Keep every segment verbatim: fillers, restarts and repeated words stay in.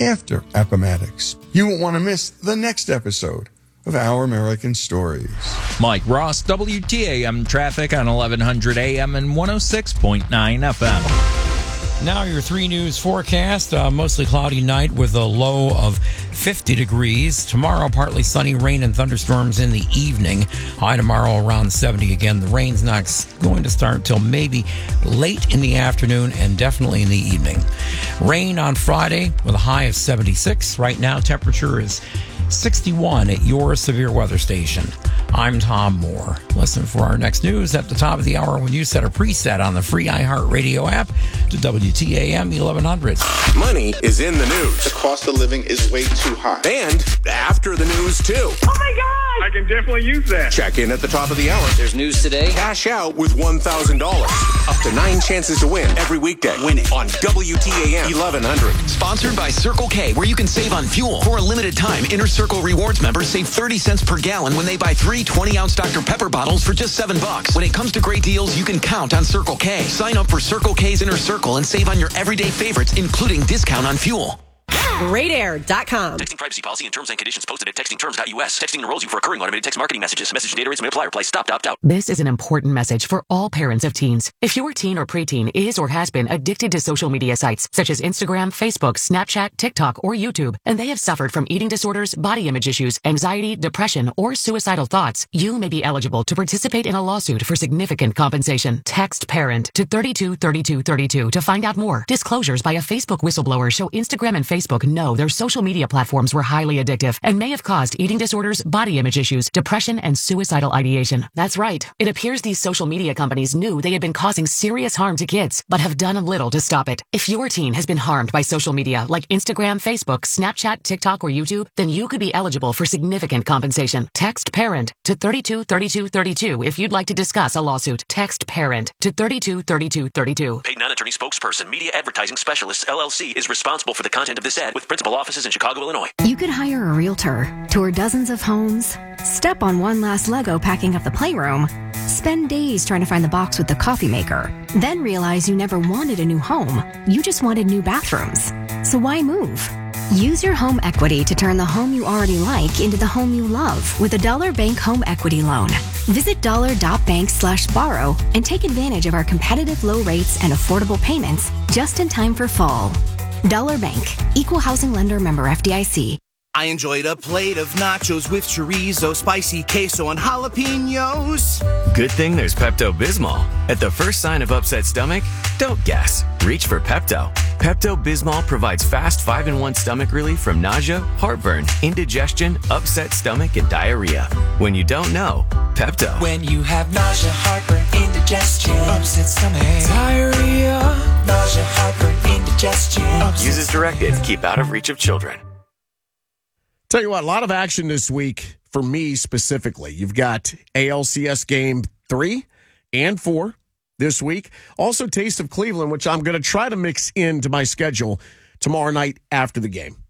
after Appomattox. You won't want to miss the next episode of Our American Stories. Mike Ross, W T A M traffic on eleven hundred A M and one oh six point nine F M. Now your three news forecast. Uh, mostly cloudy night with a low of fifty degrees. Tomorrow, partly sunny, rain and thunderstorms in the evening. High tomorrow around seventy again. The rain's not going to start until maybe late in the afternoon and definitely in the evening. Rain on Friday with a high of seventy-six. Right now, temperature is sixty-one at your severe weather station. I'm Tom Moore. Listen for our next news at the top of the hour when you set a preset on the free iHeartRadio app to W T A M eleven hundred. Money is in the news. The cost of living is way too high. And after the news, too. Oh, my God! I can definitely use that. Check in at the top of the hour. There's news today. Cash out with one thousand dollars. Up to nine chances to win every weekday. Winning on W T A M eleven hundred. Sponsored by Circle K, where you can save on fuel. For a limited time, Inner Circle Rewards members save thirty cents per gallon when they buy three twenty-ounce Doctor Pepper bottles for just seven bucks. When it comes to great deals, you can count on Circle K. Sign up for Circle K's Inner Circle and save on your everyday favorites, including discount on fuel. Great Air dot com. Texting privacy policy and terms and conditions posted at texting terms dot U S. Texting enrolls you for recurring automated text marketing messages. Message and data rates may apply. Reply stop to opt out. This is an important message for all parents of teens. If your teen or preteen is or has been addicted to social media sites such as Instagram, Facebook, Snapchat, TikTok, or YouTube, and they have suffered from eating disorders, body image issues, anxiety, depression, or suicidal thoughts, you may be eligible to participate in a lawsuit for significant compensation. Text PARENT to thirty-two thirty-two thirty-two to find out more. Disclosures by a Facebook whistleblower show Instagram and Facebook know their social media platforms were highly addictive and may have caused eating disorders, body image issues, depression, and suicidal ideation. That's right. It appears these social media companies knew they had been causing serious harm to kids, but have done little to stop it. If your teen has been harmed by social media like Instagram, Facebook, Snapchat, TikTok, or YouTube, then you could be eligible for significant compensation. Text PARENT to thirty-two thirty-two thirty-two if you'd like to discuss a lawsuit. Text PARENT to thirty-two thirty-two thirty-two. Paid non-attorney spokesperson, Media Advertising Specialists, L L C, is responsible for the content of this ad with principal offices in Chicago, Illinois. You could hire a realtor, tour dozens of homes, step on one last Lego packing up the playroom, spend days trying to find the box with the coffee maker, then realize you never wanted a new home. You just wanted new bathrooms. So why move? Use your home equity to turn the home you already like into the home you love with a Dollar Bank Home Equity Loan. Visit dollar.bank slash borrow and take advantage of our competitive low rates and affordable payments just in time for fall. Dollar Bank, Equal Housing Lender, member F D I C. I enjoyed a plate of nachos with chorizo, spicy queso, and jalapenos. Good thing there's Pepto-Bismol. At the first sign of upset stomach, don't guess. Reach for Pepto. Pepto-Bismol provides fast five in one stomach relief from nausea, heartburn, indigestion, upset stomach, and diarrhea. When you don't know, Pepto. When you have nausea, heartburn, indigestion, upset stomach, diarrhea, nausea, heartburn, indigestion. Use as directed. Keep out of reach of children. Tell you what, a lot of action this week for me specifically. You've got A L C S game three and four this week. Also, Taste of Cleveland, which I'm going to try to mix into my schedule tomorrow night after the game.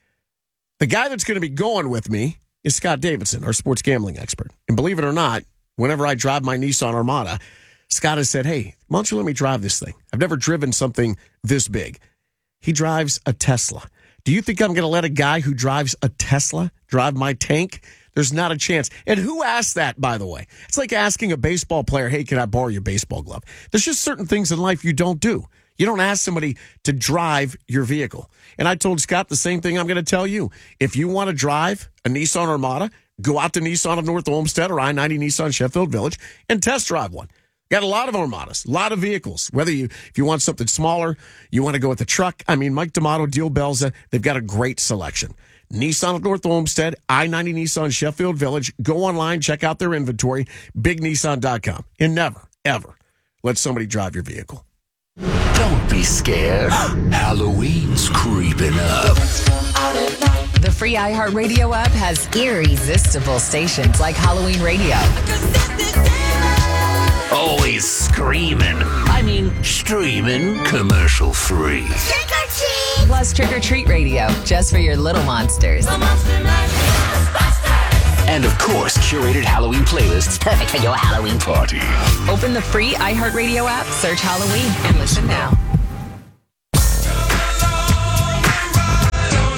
The guy that's going to be going with me is Scott Davidson, our sports gambling expert. And believe it or not, whenever I drive my Nissan Armada, Scott has said, hey, why don't you let me drive this thing? I've never driven something this big. He drives a Tesla. Do you think I'm going to let a guy who drives a Tesla drive my tank? There's not a chance. And who asked that, by the way? It's like asking a baseball player, hey, can I borrow your baseball glove? There's just certain things in life you don't do. You don't ask somebody to drive your vehicle. And I told Scott the same thing I'm going to tell you. If you want to drive a Nissan Armada, go out to Nissan of North Olmsted or I ninety Nissan Sheffield Village and test drive one. Got a lot of Armadas, a lot of vehicles. Whether you, if you want something smaller, you want to go with a truck. I mean, Mike D'Amato, Deal Belza, they've got a great selection. Nissan of North Olmsted, I ninety Nissan Sheffield Village. Go online, check out their inventory, big nissan dot com. And never, ever let somebody drive your vehicle. Don't be scared. Halloween's creeping up. The free iHeartRadio app has irresistible stations like Halloween Radio. Always screaming. I mean, streaming commercial free. Trick or treat! Plus Trick or Treat Radio, just for your little monsters. And of course, curated Halloween playlists perfect for your Halloween party. Open the free iHeartRadio app, search Halloween, and listen now.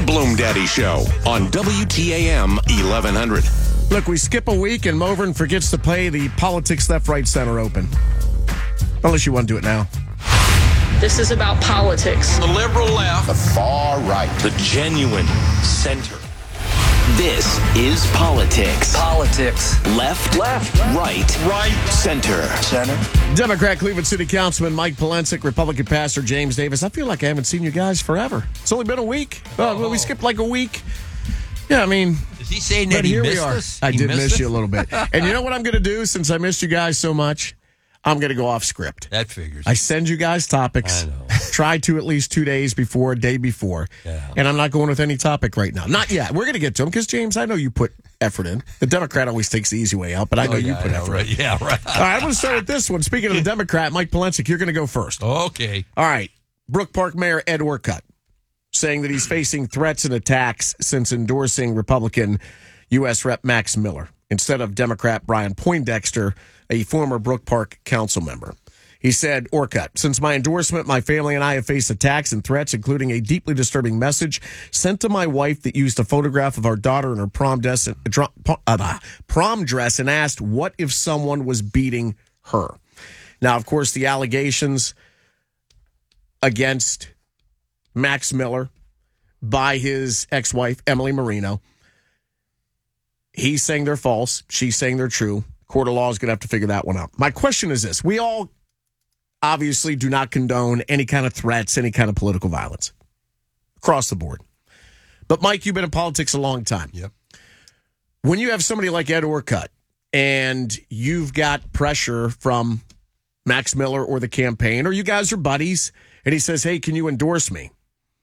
Bloom Daddy Show on W T A M eleven hundred. Look, we skip a week and Movern forgets to play the Politics Left, Right, Center Open. Unless you want to do it now. This is about politics. The liberal left. The far right. The genuine center. This is Politics. Politics. Left. Left. Right. Right. Center. Center. Democrat Cleveland City Councilman Mike Polensek, Republican Pastor James Davis. I feel like I haven't seen you guys forever. It's only been a week. Uh, well, we skipped like a week. Yeah, I mean... Is he saying that but he here missed we are. us? I He did missed miss us? you a little bit. And you know what I'm going to do since I missed you guys so much? I'm going to go off script. That figures. I send you guys topics. I know. Try to at least two days before, a day before. Yeah. And I'm not going with any topic right now. Not yet. We're going to get to them because, James, I know you put effort in. The Democrat always takes the easy way out, but I know Oh, you yeah, put I know, effort right. in. Yeah, right. All right, I'm going to start with this one. Speaking of the Democrat, Mike Polensek, you're going to go first. Okay. All right. Brook Park Mayor Ed Orcutt saying that he's facing threats and attacks since endorsing Republican U S Rep Max Miller instead of Democrat Brian Poindexter, a former Brook Park council member. He said, Orcutt, since my endorsement, my family and I have faced attacks and threats, including a deeply disturbing message sent to my wife that used a photograph of our daughter in her prom dress, uh, prom dress and asked, what if someone was beating her? Now, of course, the allegations against Max Miller by his ex-wife, Emily Marino, he's saying they're false. She's saying they're true. Court of law is going to have to figure that one out. My question is this. We all obviously do not condone any kind of threats, any kind of political violence across the board. But, Mike, you've been in politics a long time. Yep. When you have somebody like Ed Orcutt and you've got pressure from Max Miller or the campaign, or you guys are buddies, and he says, hey, can you endorse me?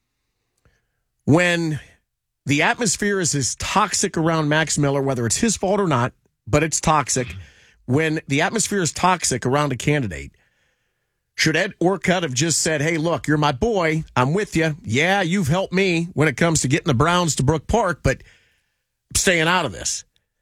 When the atmosphere is as toxic around Max Miller, whether it's his fault or not, but it's toxic. When the atmosphere is toxic around a candidate, should Ed Orcutt have just said, hey, look, you're my boy. I'm with you. Yeah, you've helped me when it comes to getting the Browns to Brook Park, but I'm staying out of this.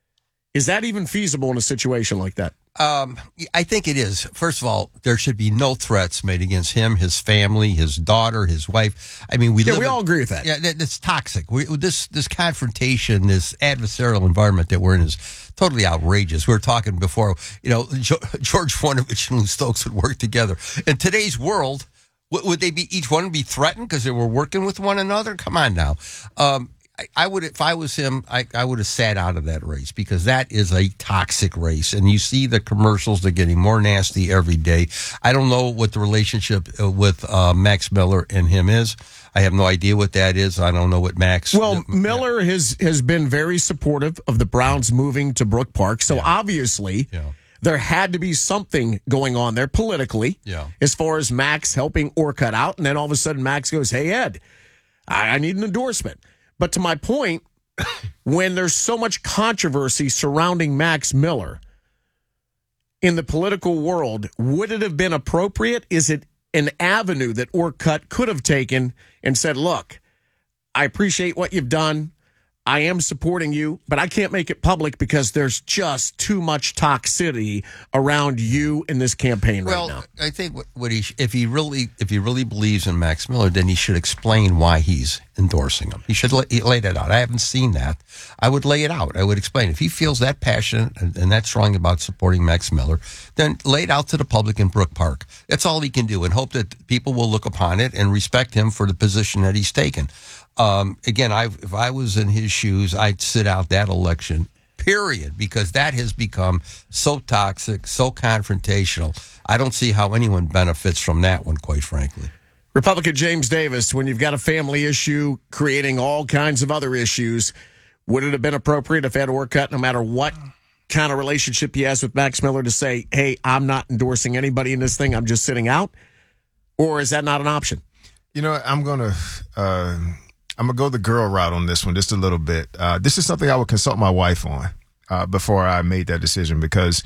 Is that even feasible in a situation like that? Um, I think it is. First of all, there should be no threats made against him, his family, his daughter, his wife. I mean, we yeah, live we in, all agree with that. Yeah, that, that's toxic. We, this this confrontation, this adversarial environment that we're in is totally outrageous. We were talking before, you know, George Voinovich and Lou Stokes would work together. In today's world, would they be each one be threatened because they were working with one another? Come on now. Um, I, I would, if I was him, I, I would have sat out of that race because that is a toxic race. And you see the commercials, they're getting more nasty every day. I don't know what the relationship with uh, Max Miller and him is. I have no idea what that is. I don't know what Max. Well, Miller has, has been very supportive of the Browns moving to Brook Park. So yeah. obviously, yeah. there had to be something going on there politically yeah. as far as Max helping Orcutt out. And then all of a sudden, Max goes, hey, Ed, I, I need an endorsement. But to my point, when there's so much controversy surrounding Max Miller in the political world, would it have been appropriate? Is it an avenue that Orcutt could have taken and said, look, I appreciate what you've done. I am supporting you, but I can't make it public because there's just too much toxicity around you in this campaign well, right now. I think what, what he if he really if he really believes in Max Miller, then he should explain why he's endorsing him. He should lay, lay that out. I haven't seen that. I would lay it out. I would explain. If he feels that passionate and, and that strong about supporting Max Miller, then lay it out to the public in Brook Park. That's all he can do, and hope that people will look upon it and respect him for the position that he's taken. Um, again, I if I was in his shoes, I'd sit out that election, period, because that has become so toxic, so confrontational. I don't see how anyone benefits from that one, quite frankly. Republican James Davis, when you've got a family issue creating all kinds of other issues, would it have been appropriate if Ed Orcutt, no matter what kind of relationship he has with Max Miller, to say, hey, I'm not endorsing anybody in this thing, I'm just sitting out? Or is that not an option? You know, I'm going to... Uh... I'm going to go the girl route on this one just a little bit. Uh, this is something I would consult my wife on uh, before I made that decision because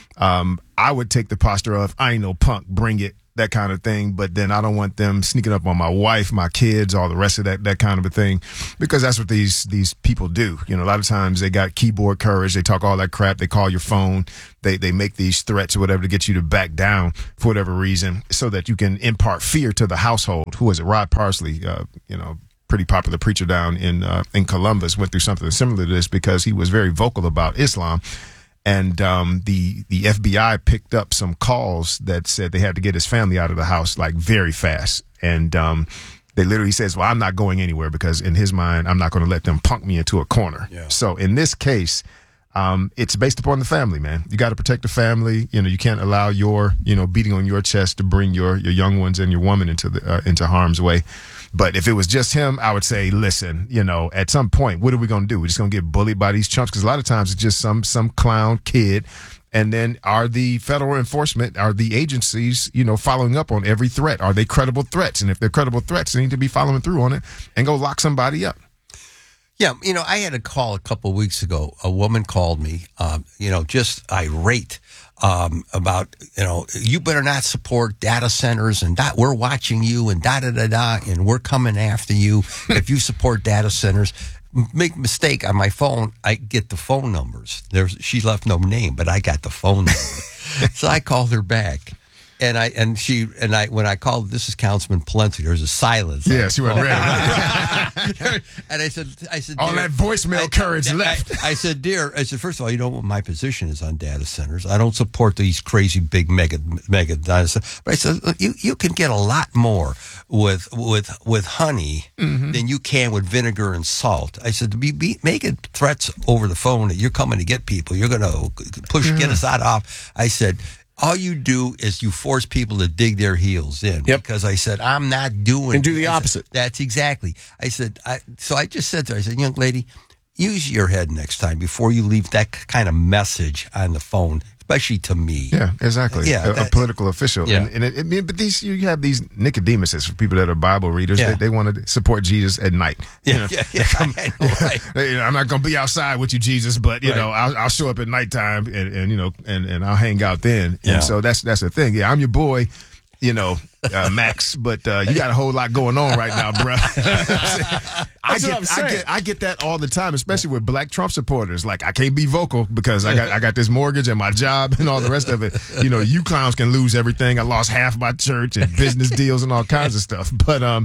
um, I would take the posture of, I ain't no punk, bring it, that kind of thing. But then I don't want them sneaking up on my wife, my kids, all the rest of that that kind of a thing, because that's what these these people do. You know, a lot of times they got keyboard courage. They talk all that crap. They call your phone. They they make these threats or whatever to get you to back down for whatever reason so that you can impart fear to the household. Who is it? Rod Parsley, uh, you know, pretty popular preacher down in uh, in Columbus, went through something similar to this because he was very vocal about Islam. And um, the the F B I picked up some calls that said they had to get his family out of the house like very fast. And um, they literally says, well, I'm not going anywhere because in his mind, I'm not going to let them punk me into a corner. Yeah. So in this case, um, it's based upon the family, man. You got to protect the family. You know, you can't allow your, you know, beating on your chest to bring your your young ones and your woman into the uh, into harm's way. But if it was just him, I would say, listen, you know, at some point, what are we going to do? We're just going to get bullied by these chumps? Because a lot of times it's just some some clown kid. And then are the federal enforcement, are the agencies, you know, following up on every threat? Are they credible threats? And if they're credible threats, they need to be following through on it and go lock somebody up. Yeah, you know, I had a call a couple of weeks ago. A woman called me, um, you know, just irate um, about, you know, you better not support data centers and dot, we're watching you and da da da da, and we're coming after you if you support data centers. Make mistake on my phone, I get the phone numbers. There's she left no name, but I got the phone number. So I called her back. And I and she and I when I called, this is Councilman Palencia. There's a silence. Yes, you were ready. Right? And I said, I said, all that voicemail I, courage I, left. I, I said, dear, I said, first of all, you know what my position is on data centers. I don't support these crazy big mega mega data centers. But I said, look, you you can get a lot more with with with honey mm-hmm. than you can with vinegar and salt. I said, to be, be making threats over the phone that you're coming to get people, you're going to push yeah. get us out off. I said, all you do is you force people to dig their heels in. Yep. Because I said, I'm not doing And do the I opposite. Said, That's exactly. I said, I, so I just said to her, I said, young lady, use your head next time before you leave that kind of message on the phone, especially to me. Yeah, exactly. Yeah, a, that, a political official. Yeah. And, and it, it, but these, you have these Nicodemuses, for people that are Bible readers, yeah. they, they want to support Jesus at night. Yeah, you know, yeah, yeah. Come, I know, right. you know, I'm not going to be outside with you, Jesus, but, you right. know, I'll, I'll show up at nighttime and, and you know, and, and I'll hang out then. Yeah. And so that's that's the thing. Yeah, I'm your boy, you know, uh, Max, but uh, you got a whole lot going on right now, bro. I get, I get, I get that all the time, especially with Black Trump supporters. Like, I can't be vocal because I got, I got this mortgage and my job and all the rest of it. You know, you clowns can lose everything. I lost half my church and business deals and all kinds of stuff. But, um,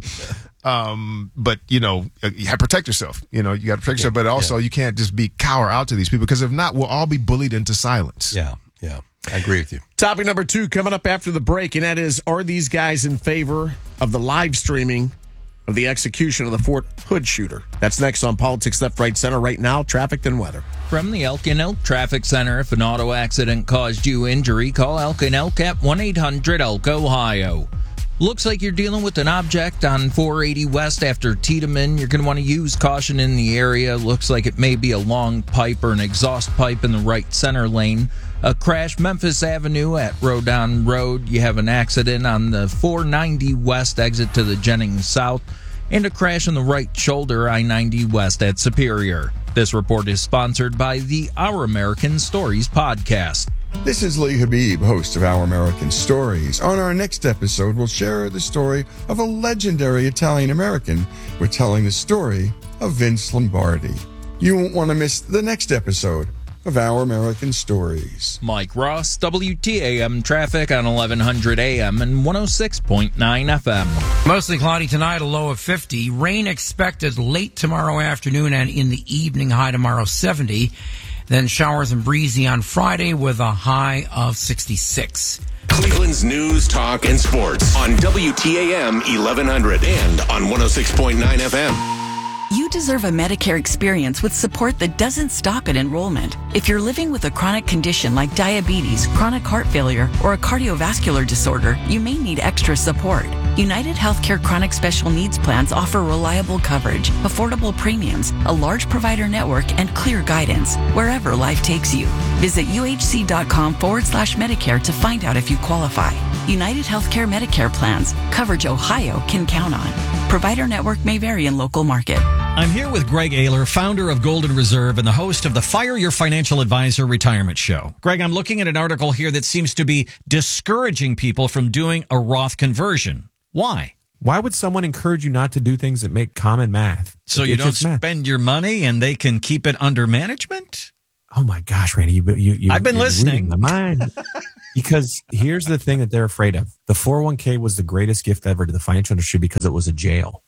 um, but you know, you have to protect yourself. You know, you got to protect yourself. But also, yeah. you can't just be cower out to these people because if not, we'll all be bullied into silence. Yeah, yeah. I agree with you. Topic number two coming up after the break, and that is, are these guys in favor of the live streaming of the execution of the Fort Hood shooter? That's next on Politics Left, Right, Center. Right now, traffic and weather. From the Elk and Elk Traffic Center, if an auto accident caused you injury, call Elk and Elk at one eight hundred elk ohio. Looks like you're dealing with an object on four eighty West after Tiedemann. You're going to want to use caution in the area. Looks like it may be a long pipe or an exhaust pipe in the right center lane. A crash, Memphis Avenue at Rodon Road. You have an accident on the four ninety West exit to the Jennings South. And a crash on the right shoulder, I ninety West at Superior. This report is sponsored by the Our American Stories podcast. This is Lee Habib, host of Our American Stories. On our next episode, we'll share the story of a legendary Italian-American. We're telling the story of Vince Lombardi. You won't want to miss the next episode of Our American Stories. Mike Ross, W T A M traffic on eleven hundred A M and one oh six point nine F M. Mostly cloudy tonight, a low of fifty. Rain expected late tomorrow afternoon and in the evening, high tomorrow seventy. Then showers and breezy on Friday with a high of sixty-six. Cleveland's news, talk, and sports on W T A M eleven hundred and on one oh six point nine F M. You deserve a Medicare experience with support that doesn't stop at enrollment. If you're living with a chronic condition like diabetes, chronic heart failure, or a cardiovascular disorder, you may need extra support. United Healthcare Chronic Special Needs Plans offer reliable coverage, affordable premiums, a large provider network, and clear guidance wherever life takes you. Visit uhc.com forward slash Medicare to find out if you qualify. United Healthcare Medicare plans. Coverage Ohio can count on. Provider network may vary in local market. I'm here with Greg Ayler, founder of Golden Reserve and the host of the Fire Your Financial Advisor Retirement Show. Greg, I'm looking at an article here that seems to be discouraging people from doing a Roth conversion. Why? Why would someone encourage you not to do things that make common math? So you don't spend your money and they can keep it under management? Oh my gosh, Randy, you, you, you I've been you're listening. My mind. Because here's the thing that they're afraid of. The four oh one k was the greatest gift ever to the financial industry because it was a jail.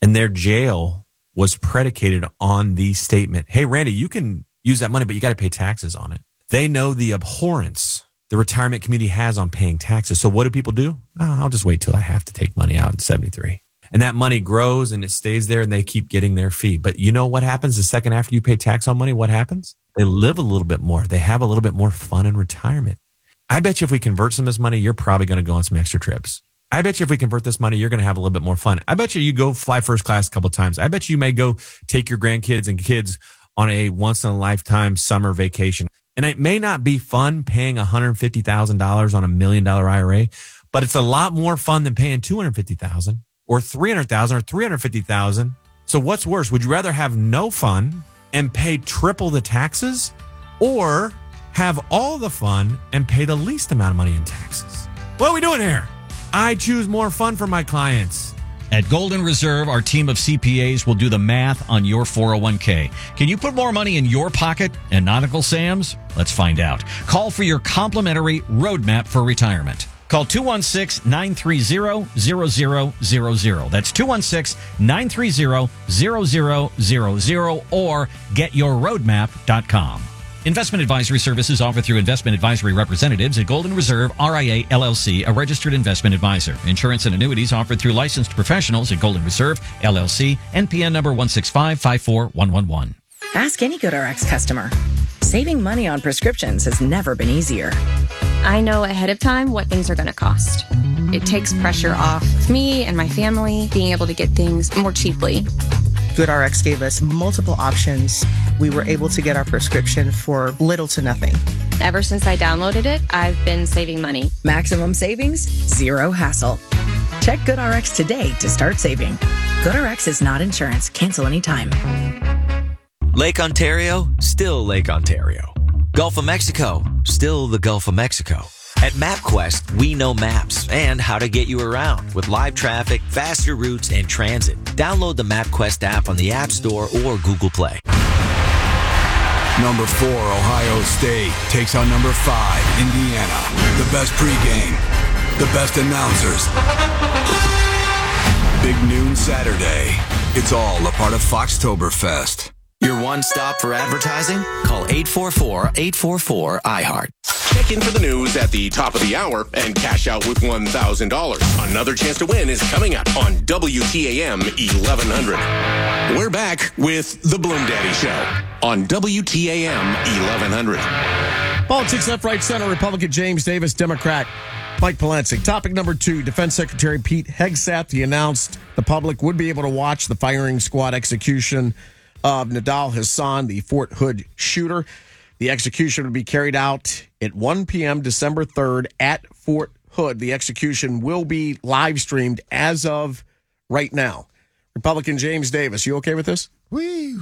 And their jail was predicated on the statement, hey, Randy, you can use that money, but you got to pay taxes on it. They know the abhorrence the retirement community has on paying taxes. So what do people do? Oh, I'll just wait till I have to take money out in seventy-three. And that money grows and it stays there and they keep getting their fee. But you know what happens the second after you pay tax on money? What happens? They live a little bit more. They have a little bit more fun in retirement. I bet you if we convert some of this money, you're probably going to go on some extra trips. I bet you if we convert this money, you're going to have a little bit more fun. I bet you you go fly first class a couple of times. I bet you may go take your grandkids and kids on a once-in-a-lifetime summer vacation. And it may not be fun paying one hundred fifty thousand dollars on a million dollar I R A, but it's a lot more fun than paying two hundred fifty thousand dollars or three hundred thousand dollars or three hundred fifty thousand dollars. So what's worse? Would you rather have no fun and pay triple the taxes, or have all the fun and pay the least amount of money in taxes? What are we doing here? I choose more fun for my clients. At Golden Reserve, our team of C P As will do the math on your four oh one k. Can you put more money in your pocket and not Uncle Sam's? Let's find out. Call for your complimentary roadmap for retirement. Call two one six, nine three zero, zero zero zero zero. That's two one six, nine three zero, zero zero zero zero or get your roadmap dot com. Investment advisory services offered through investment advisory representatives at Golden Reserve R I A L L C, a registered investment advisor. Insurance and annuities offered through licensed professionals at Golden Reserve L L C, N P N number one six five, five four one one one. Ask any GoodRx customer. Saving money on prescriptions has never been easier. I know ahead of time what things are going to cost. It takes pressure off me and my family being able to get things more cheaply. GoodRx gave us multiple options. We were able to get our prescription for little to nothing. Ever since I downloaded it, I've been saving money. Maximum savings, zero hassle. Check GoodRx today to start saving. GoodRx is not insurance. Cancel anytime. Lake Ontario, still Lake Ontario. Gulf of Mexico, still the Gulf of Mexico. At MapQuest, we know maps and how to get you around with live traffic, faster routes, and transit. Download the MapQuest app on the App Store or Google Play. Number four, Ohio State takes on number five, Indiana. The best pregame, the best announcers. Big noon Saturday. It's all a part of Foxtoberfest. Your one stop for advertising? Call eight four four, eight four four, I heart. Check in for the news at the top of the hour and cash out with one thousand dollars. Another chance to win is coming up on W T A M eleven hundred. We're back with The Bloom Daddy Show on W T A M eleven hundred. Politics left, right, center. Republican James Davis, Democrat Mike Polensek. Topic number two, Defense Secretary Pete Hegseth. He announced the public would be able to watch the firing squad execution of Nidal Hasan, the Fort Hood shooter. The execution would be carried out at one p.m. December third at Fort Hood. The execution will be live streamed as of right now. Republican James Davis, you okay with this? We,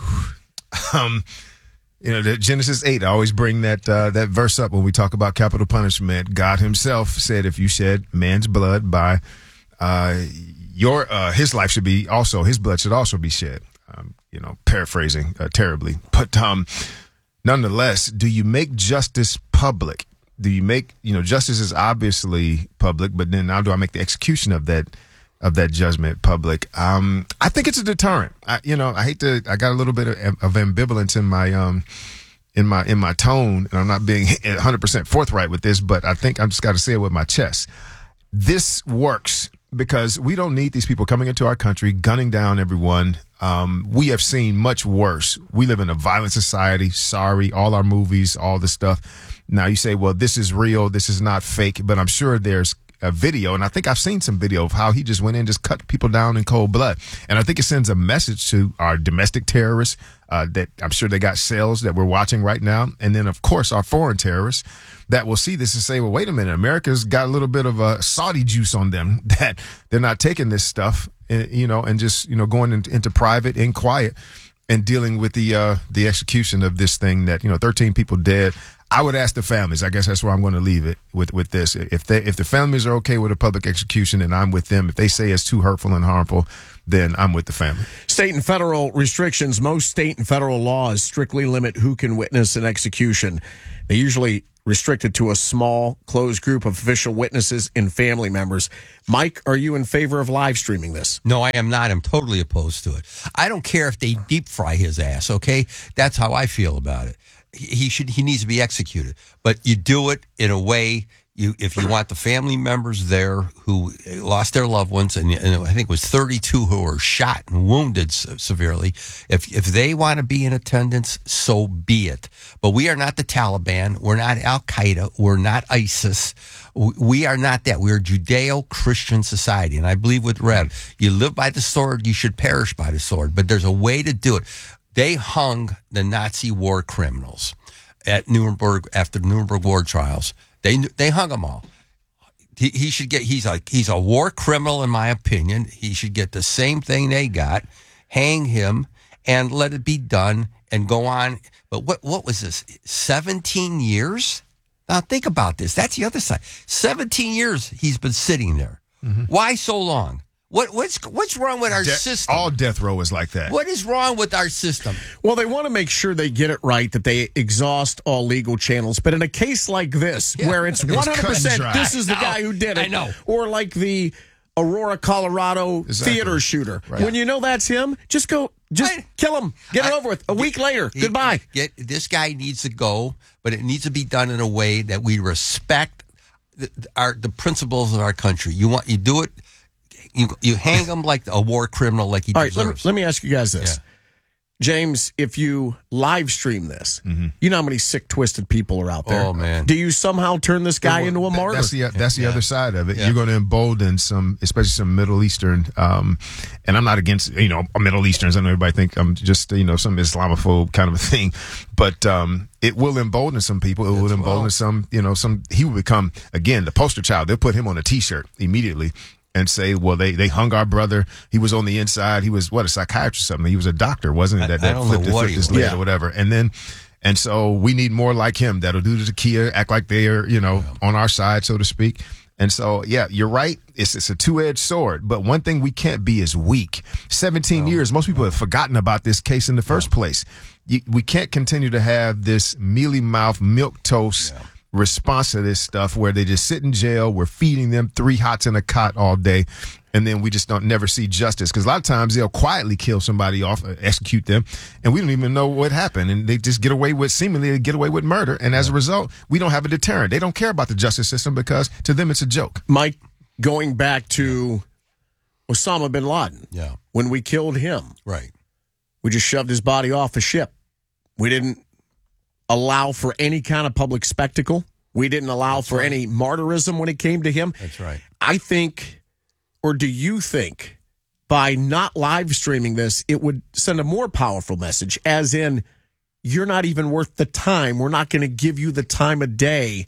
um, you know, the Genesis eight. I always bring that uh, that verse up when we talk about capital punishment. God Himself said, "If you shed man's blood, by uh, your uh, his life should be also his blood should also be shed." Um, you know, paraphrasing uh, terribly, but um, nonetheless, do you make justice public? Do you make, you know, justice is obviously public, but then now do I make the execution of that of that judgment public? Um, I think it's a deterrent. I, you know, I hate to. I got a little bit of, of ambivalence in my um in my in my tone, and I'm not being one hundred percent forthright with this, but I think I just got to say it with my chest. This works because we don't need these people coming into our country, gunning down everyone. Um, we have seen much worse. We live in a violent society. Sorry, all our movies, all the stuff. Now you say, well, this is real. This is not fake. But I'm sure there's a video, and I think I've seen some video of how he just went in and just cut people down in cold blood. And I think it sends a message to our domestic terrorists uh, that I'm sure they got cells that we're watching right now. And then, of course, our foreign terrorists that will see this and say, well, wait a minute, America's got a little bit of a Saudi juice on them, that they're not taking this stuff, you know, and just, you know, going into, into private and quiet and dealing with the uh, the execution of this thing that, you know, thirteen people dead. I would ask the families. I guess that's where I'm going to leave it with, with this. If they if the families are okay with a public execution, then I'm with them. If they say it's too hurtful and harmful, then I'm with the family. State and federal restrictions. Most state and federal laws strictly limit who can witness an execution. They usually restricted to a small, closed group of official witnesses and family members. Mike, are you in favor of live streaming this? No, I am not. I'm totally opposed to it. I don't care if they deep fry his ass, okay? That's how I feel about it. He should. He needs to be executed. But you do it in a way, you if you want the family members there who lost their loved ones, and, and I think it was thirty-two who were shot and wounded severely, if if they want to be in attendance, so be it. But we are not the Taliban. We're not Al-Qaeda. We're not ISIS. We are not that. We're a Judeo-Christian society. And I believe with Red, you live by the sword, you should perish by the sword. But there's a way to do it. They hung the Nazi war criminals at Nuremberg after the Nuremberg war trials. They they hung them all. He, he should get. He's like he's a war criminal in my opinion. He should get the same thing they got. Hang him and let it be done and go on. But what what was this? seventeen years? Now think about this. That's the other side. seventeen years he's been sitting there. Mm-hmm. Why so long? What what's what's wrong with our De- system? All death row is like that. What is wrong with our system? Well, they want to make sure they get it right, that they exhaust all legal channels. But in a case like this, yeah. where it's one hundred percent this is the guy who did it. I know. Or like the Aurora, Colorado exactly. theater shooter. Right. When you know that's him, just go, just right. kill him. Get it I, over with. A week later, he, goodbye. Get, this guy needs to go, but it needs to be done in a way that we respect the, our the principles of our country. You want you do it. You you hang him like a war criminal, like he All deserves. Right, let me, let me ask you guys this. Yeah. James, if you live stream this, mm-hmm. you know how many sick, twisted people are out there. Oh, man. Do you somehow turn this guy well, into a martyr? That's the, that's the yeah. other side of it. Yeah. You're going to embolden some, especially some Middle Eastern, um, and I'm not against, you know, Middle Easterns. I know everybody think I'm just, you know, some Islamophobe kind of a thing, but um, it will embolden some people. It that's will embolden well. some, you know, some, he will become, again, the poster child. They'll put him on a T-shirt immediately. And say, well, they, they hung our brother. He was on the inside. He was, what, a psychiatrist or something. He was a doctor, wasn't it? That, that I don't flipped, know what flipped his he was. lid Yeah. or whatever. And then, and so we need more like him that'll do the Takia, act like they are, you know, yeah. on our side, so to speak. And so, yeah, you're right. It's it's a two-edged sword. But one thing we can't be is weak. seventeen no. years, most people have forgotten about this case in the first no. place. You, we can't continue to have this mealy-mouthed, milquetoast yeah. response to this stuff where they just sit in jail. We're feeding them three hots in a cot all day. And then we just don't never see justice. Because a lot of times they'll quietly kill somebody off, uh, execute them, and we don't even know what happened. And they just get away with, seemingly get away with murder. And as a result, we don't have a deterrent. They don't care about the justice system because to them it's a joke. Mike, going back to Osama bin Laden. Yeah. When we killed him. Right. We just shoved his body off a ship. We didn't allow for any kind of public spectacle. We didn't allow That's for right. any martyrism when it came to him. That's right. I think... Or do you think by not live streaming this, it would send a more powerful message, as in, you're not even worth the time. We're not going to give you the time of day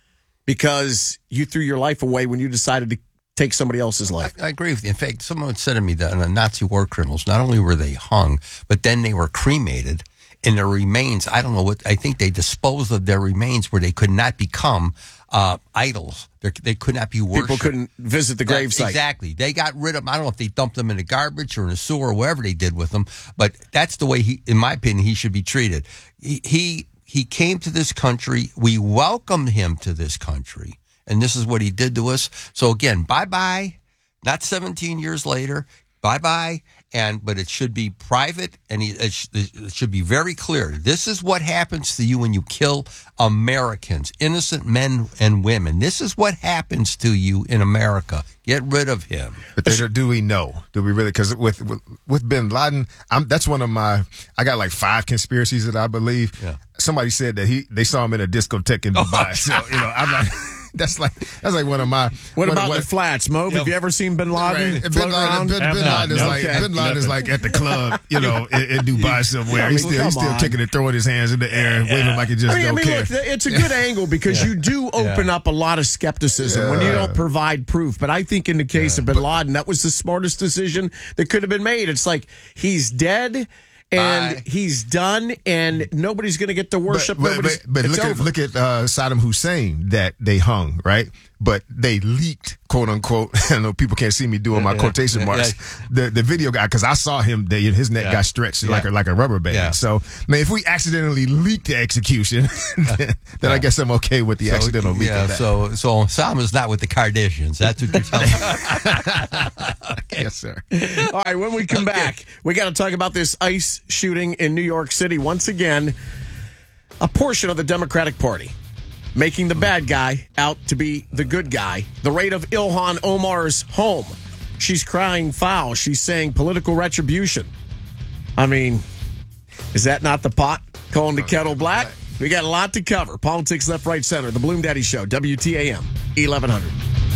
because you threw your life away when you decided to take somebody else's life. I, I agree with you. In fact, someone said to me that the Nazi war criminals, not only were they hung, but then they were cremated. And their remains, I don't know what, I think they disposed of their remains where they could not become uh, idols. They're, they could not be worshipped. People couldn't visit the gravesite. Exactly. They got rid of them. I don't know if they dumped them in the garbage or in the sewer or whatever they did with them, but that's the way he, in my opinion, he should be treated. He, he, he came to this country. We welcomed him to this country, and this is what he did to us. So again, bye-bye. Not seventeen years later. Bye-bye. And but it should be private, and it should be very clear. This is what happens to you when you kill Americans, innocent men and women. This is what happens to you in America. Get rid of him. But they, do we know? Do we really? Because with, with with Bin Laden, I'm, that's one of my. I got like five conspiracies that I believe. Yeah. Somebody said that he they saw him in a discotheque in Dubai. Oh. So you know, I'm like. That's like that's like one of my. What about what, the flats, Mo? Yep. Have you ever seen Bin Laden? Right. Bin Laden, Bin, Bin Laden is like okay. Bin Laden is like at the club, you know, in, in Dubai somewhere. I mean, he's still he's still kicking and throwing his hands in the air and yeah. waving like he just I mean, don't I mean, care. Look, it's a good angle because yeah. you do open yeah. up a lot of skepticism yeah. when you don't provide proof. But I think in the case yeah. of Bin Laden, that was the smartest decision that could have been made. It's like he's dead. And Bye. he's done, and nobody's going to get to worship. But, but, but, but look, at, look at uh, Saddam Hussein that they hung, right? But they leaked quote unquote. I know people can't see me doing my Yeah, quotation yeah, marks. yeah. The the video guy, because I saw him, they, his neck Yeah. got stretched Yeah. like a, like a rubber band. Yeah. So, man, if we accidentally leak the execution, then, then I guess I'm okay with the So, accidental leak yeah, of that. so so Sam is not with the Kardashians. That's what you're telling me. Yes, sir. All right, when we come back, we got to talk about this ICE shooting in New York City. Once again, a portion of the Democratic Party making the bad guy out to be the good guy. The raid of Ilhan Omar's home. She's crying foul. She's saying political retribution. I mean, is that not the pot calling the kettle black? We got a lot to cover. Politics left, right, center. The Bloom Daddy Show, W T A M, eleven hundred.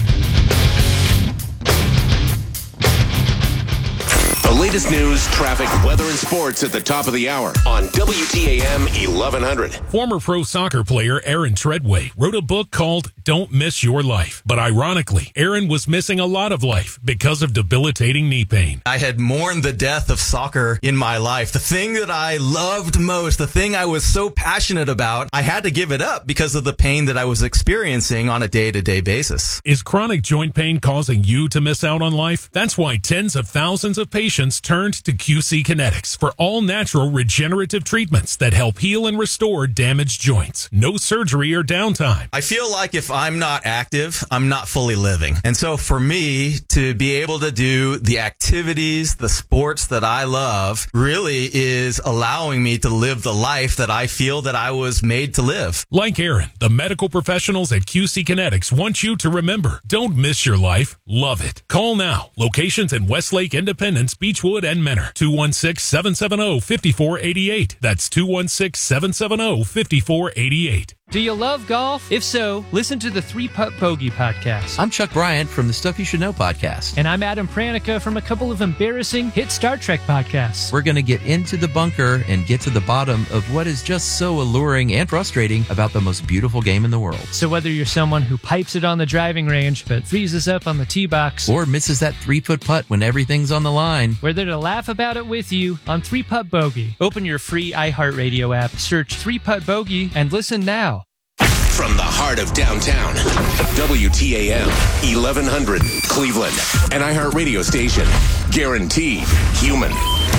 The latest news, traffic, weather, and sports at the top of the hour on W T A M eleven hundred. Former pro soccer player Aaron Treadway wrote a book called Don't Miss Your Life. But ironically, Aaron was missing a lot of life because of debilitating knee pain. I had mourned the death of soccer in my life. The thing that I loved most, the thing I was so passionate about, I had to give it up because of the pain that I was experiencing on a day-to-day basis. Is chronic joint pain causing you to miss out on life? That's why tens of thousands of patients turned to Q C Kinetics for all natural regenerative treatments that help heal and restore damaged joints. No surgery or downtime. I feel like if I'm not active, I'm not fully living. And so for me to be able to do the activities, the sports that I love really is allowing me to live the life that I feel that I was made to live. Like Aaron, the medical professionals at Q C Kinetics want you to remember, don't miss your life, love it. Call now. Locations in Westlake, Independence, Beechwood, and Menor. two one six, seven seven zero, five four eight eight. That's two one six, seven seven zero, five four eight eight. Do you love golf? If so, listen to the Three Putt Bogey podcast. I'm Chuck Bryant from the Stuff You Should Know podcast. And I'm Adam Pranica from a couple of embarrassing hit Star Trek podcasts. We're going to get into the bunker and get to the bottom of what is just so alluring and frustrating about the most beautiful game in the world. So whether you're someone who pipes it on the driving range but freezes up on the tee box, or misses that three-foot putt when everything's on the line, we're there to laugh about it with you on Three Putt Bogey. Open your free iHeartRadio app, search Three Putt Bogey, and listen now. From the heart of downtown, W T A M, eleven hundred, Cleveland, an iHeart radio station. Guaranteed human.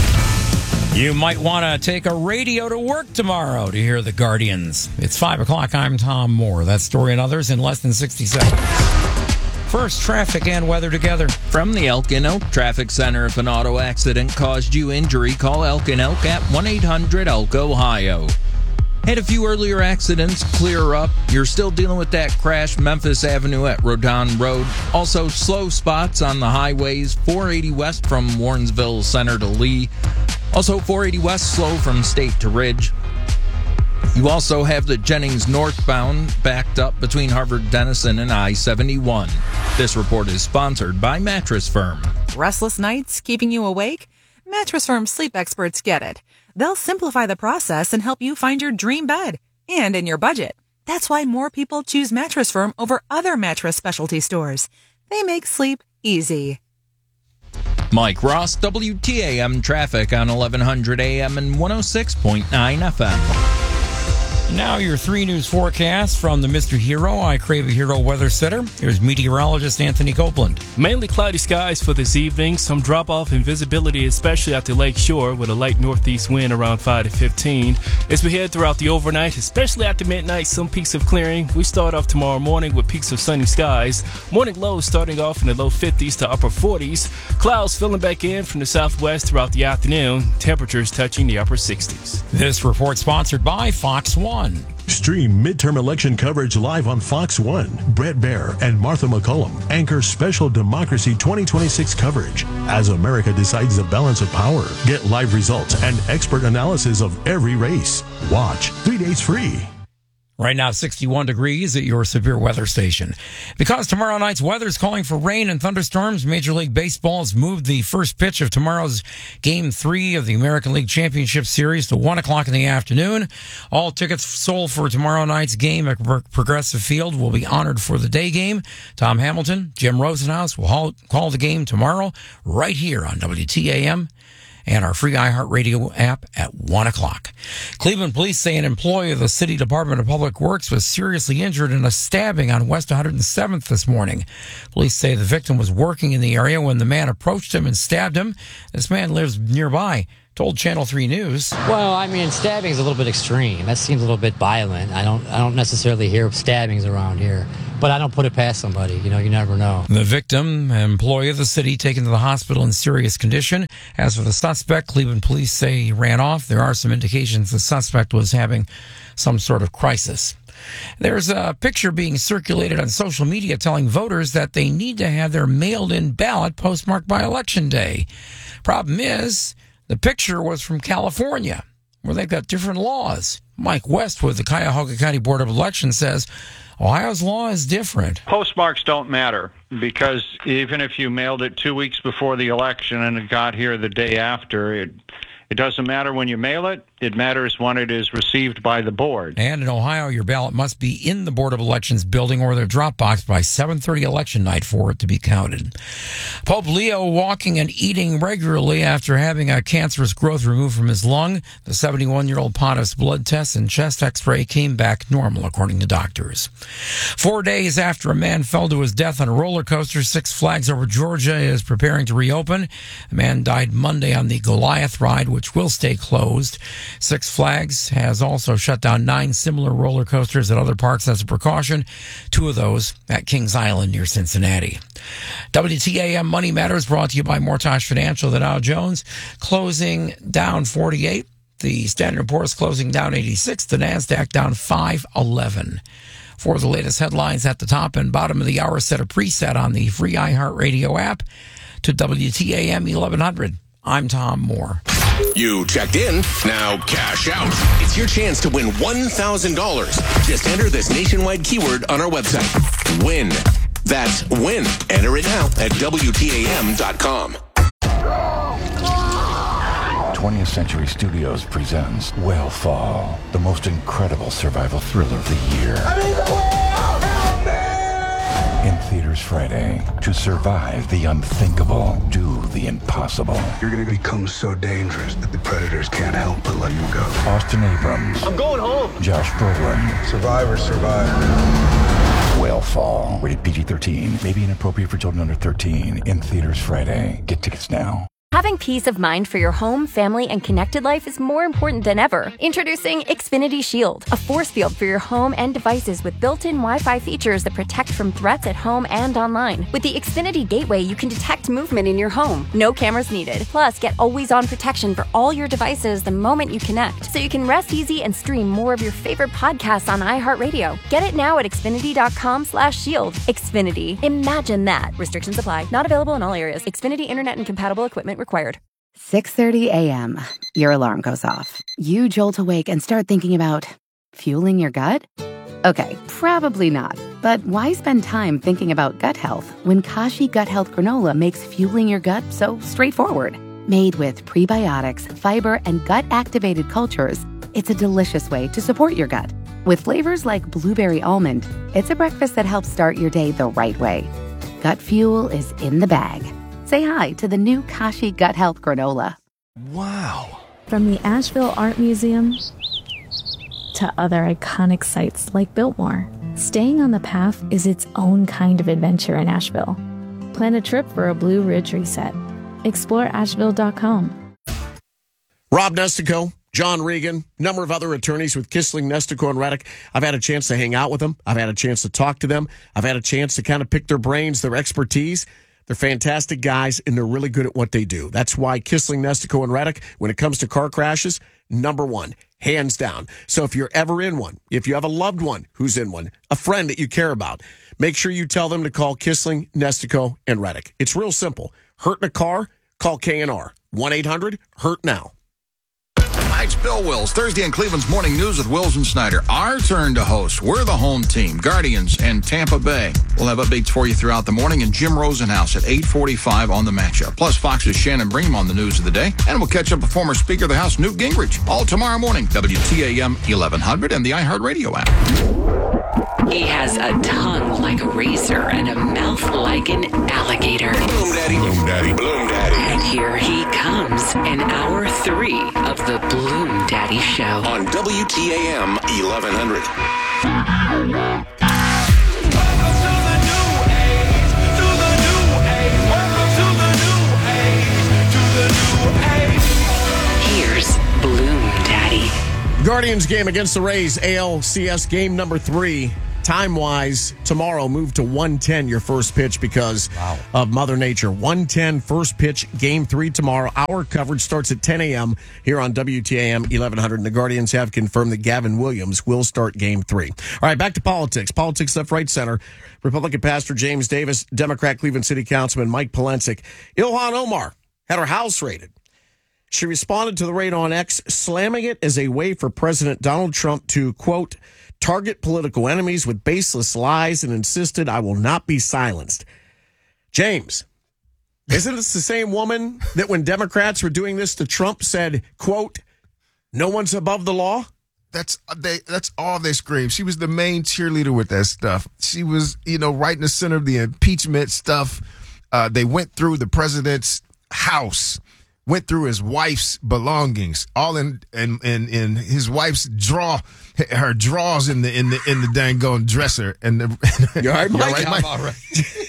You might want to take a radio to work tomorrow to hear the Guardians. It's five o'clock. I'm Tom Moore. That story and others in less than sixty seconds. First, traffic and weather together. From the Elkin Elk Traffic Center, if an auto accident caused you injury, call Elkin Elk at one eight hundred Elk, Ohio. Had a few earlier accidents clear up. You're still dealing with that crash, Memphis Avenue at Rodon Road. Also, slow spots on the highways, four eighty west from Warrensville Center to Lee. Also, four eighty west slow from State to Ridge. You also have the Jennings northbound backed up between Harvard Denison and I seventy-one. This report is sponsored by Mattress Firm. Restless nights keeping you awake? Mattress Firm sleep experts get it. They'll simplify the process and help you find your dream bed and in your budget. That's why more people choose Mattress Firm over other mattress specialty stores. They make sleep easy. Mike Ross, W T A M traffic on eleven hundred A M and one oh six point nine F M. Now your three news forecast from the Mister Hero, I Crave a Hero weather setter. Here's meteorologist Anthony Copeland. Mainly cloudy skies for this evening. Some drop-off in visibility, especially at the lake shore, with a light northeast wind around five to fifteen. As we head throughout the overnight, especially after midnight, some peaks of clearing. We start off tomorrow morning with peaks of sunny skies. Morning lows starting off in the low fifties to upper forties. Clouds filling back in from the southwest throughout the afternoon. Temperatures touching the upper sixties. This report sponsored by Fox One. Stream midterm election coverage live on Fox One. Brett Baer and Martha McCullum anchor special Democracy twenty twenty-six coverage as America decides the balance of power. Get live results and expert analysis of every race. Watch three days free. Right now, sixty-one degrees at your severe weather station. Because tomorrow night's weather is calling for rain and thunderstorms, Major League Baseball has moved the first pitch of tomorrow's Game three of the American League Championship Series to one o'clock in the afternoon. All tickets sold for tomorrow night's game at Progressive Field will be honored for the day game. Tom Hamilton, Jim Rosenhaus will call the game tomorrow right here on W T A M and our free iHeartRadio app at one o'clock. Cleveland police say an employee of the City Department of Public Works was seriously injured in a stabbing on West one hundred seventh this morning. Police say the victim was working in the area when the man approached him and stabbed him. This man lives nearby. Told Channel three News. Well, I mean, stabbing is a little bit extreme. That seems a little bit violent. I don't I don't necessarily hear stabbings around here, but I don't put it past somebody. You know, you never know. The victim, an employee of the city, taken to the hospital in serious condition. As for the suspect, Cleveland police say he ran off. There are some indications the suspect was having some sort of crisis. There's a picture being circulated on social media telling voters that they need to have their mailed-in ballot postmarked by Election Day. Problem is, the picture was from California, where they've got different laws. Mike West with the Cuyahoga County Board of Elections says Ohio's law is different. Postmarks don't matter because even if you mailed it two weeks before the election and it got here the day after, it it doesn't matter when you mail it. It matters when it is received by the board. And in Ohio, your ballot must be in the Board of Elections building or their drop box by seven thirty election night for it to be counted. Pope Leo walking and eating regularly after having a cancerous growth removed from his lung. The seventy-one-year-old pontiff's blood test and chest x-ray came back normal, according to doctors. Four days after a man fell to his death on a roller coaster, Six Flags Over Georgia is preparing to reopen. The man died Monday on the Goliath ride, which will stay closed. Six Flags has also shut down nine similar roller coasters at other parks as a precaution, two of those at Kings Island near Cincinnati. W T A M Money Matters brought to you by Mortgage Financial. The Dow Jones closing down forty-eight. The Standard and Poor's closing down eighty-six. The NASDAQ down five eleven. For the latest headlines at the top and bottom of the hour, set a preset on the free iHeartRadio app to W T A M eleven hundred. I'm Tom Moore. You checked in, now cash out. It's your chance to win one thousand dollars. Just enter this nationwide keyword on our website. WIN. That's WIN. Enter it now at W T A M dot com. twentieth Century Studios presents Whale Fall, the most incredible survival thriller of the year. I'm in the whale! Help me! In theaters Friday. To survive the unthinkable, do the impossible. You're going to become so dangerous that the predators can't help but let you go. Austin Abrams. I'm going home. Josh Brolin. Survivor, survivor. Whale Fall. Rated P G thirteen. May be inappropriate for children under thirteen. In theaters Friday. Get tickets now. Having peace of mind for your home, family, and connected life is more important than ever. Introducing Xfinity Shield, a force field for your home and devices with built-in Wi-Fi features that protect from threats at home and online. With the Xfinity Gateway, you can detect movement in your home. No cameras needed. Plus, get always-on protection for all your devices the moment you connect, so you can rest easy and stream more of your favorite podcasts on iHeartRadio. Get it now at Xfinity.com slash shield. Xfinity. Imagine that. Restrictions apply. Not available in all areas. Xfinity Internet and compatible equipment required. six thirty a.m. Your alarm goes off. You jolt awake and start thinking about fueling your gut? Okay, probably not. But why spend time thinking about gut health when Kashi Gut Health Granola makes fueling your gut so straightforward? Made with prebiotics, fiber, and gut-activated cultures, it's a delicious way to support your gut. With flavors like blueberry almond, it's a breakfast that helps start your day the right way. Gut fuel is in the bag. Say hi to the new Kashi Gut Health Granola. Wow. From the Asheville Art Museum to other iconic sites like Biltmore, staying on the path is its own kind of adventure in Asheville. Plan a trip for a Blue Ridge reset. Explore Asheville dot com. Rob Nestico, John Regan, a number of other attorneys with Kissling, Nestico, and Reddick. I've had a chance to hang out with them. I've had a chance to talk to them. I've had a chance to kind of pick their brains, their expertise. They're fantastic guys, and they're really good at what they do. That's why Kissling, Nestico, and Reddick, when it comes to car crashes, number one, hands down. So if you're ever in one, if you have a loved one who's in one, a friend that you care about, make sure you tell them to call Kissling, Nestico, and Reddick. It's real simple. Hurt in a car? Call K and R. one eight hundred hurt now. Hi, it's Bill Wills. Thursday in Cleveland's Morning News with Wills and Snyder. Our turn to host. We're the home team, Guardians and Tampa Bay. We'll have updates for you throughout the morning, and Jim Rosenhaus at eight forty-five on the matchup. Plus, Fox's Shannon Bream on the news of the day. And we'll catch up with former Speaker of the House, Newt Gingrich. All tomorrow morning, W T A M eleven hundred and the iHeartRadio app. He has a tongue like a razor and a mouth like an alligator. Bloom Daddy. Bloom Daddy. Bloom Daddy. And here he comes. is in hour three of the Bloom Daddy Show on W T A M eleven hundred. Here's Bloom Daddy. Guardians game against the Rays, A L C S game number three. Time-wise, tomorrow move to one ten, your first pitch, because wow. of Mother Nature. one ten, first pitch, game three tomorrow. Our coverage starts at ten a.m. here on W T A M eleven hundred, and the Guardians have confirmed that Gavin Williams will start game three. All right, back to politics. Politics left, right, center. Republican Pastor James Davis, Democrat Cleveland City Councilman Mike Polensek. Ilhan Omar had her house raided. She responded to the raid on X, slamming it as a way for President Donald Trump to, quote, target political enemies with baseless lies, and insisted, I will not be silenced. James, isn't this the same woman that when Democrats were doing this to Trump said, quote, no one's above the law? That's they. That's all they screamed. She was the main cheerleader with that stuff. She was, you know, right in the center of the impeachment stuff. Uh, they went through the president's house, went through his wife's belongings, all in in in, in his wife's draw, her drawers in the in the in the dang gone dresser. And the, you all right, Mike? All right, Mike? I'm all right.